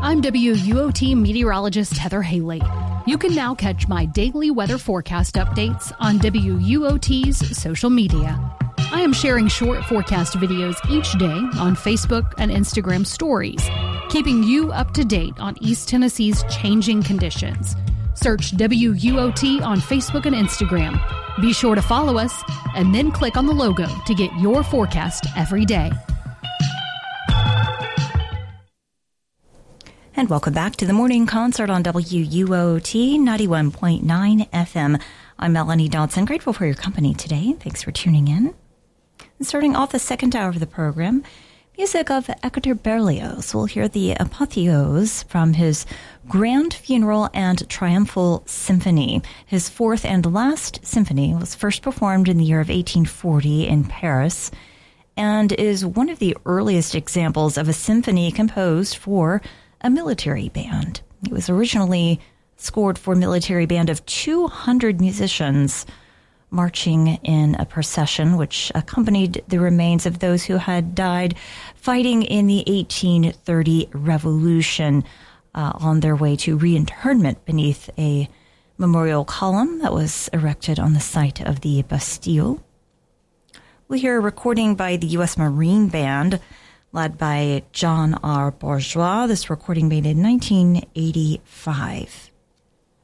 I'm WUOT meteorologist Heather Haley. You can now catch my daily weather forecast updates on WUOT's social media. I am sharing short forecast videos each day on Facebook and Instagram stories, keeping you up to date on East Tennessee's changing conditions. Search WUOT on Facebook and Instagram. Be sure to follow us and then click on the logo to get your forecast every day. And welcome back to the morning concert on WUOT 91.9 FM. I'm Melanie Dodson. Grateful for your company today. Thanks for tuning in. And starting off the second hour of the program, music of Hector Berlioz. We'll hear the Apotheose from his Grand Funeral and Triumphal Symphony. His fourth and last symphony was first performed in the year of 1840 in Paris and is one of the earliest examples of a symphony composed for a military band. It was originally scored for a military band of 200 musicians marching in a procession which accompanied the remains of those who had died fighting in the 1830 revolution on their way to reinterment beneath a memorial column that was erected on the site of the Bastille. We'll hear a recording by the U.S. Marine Band led by John R. Bourgeois. This recording made in 1985.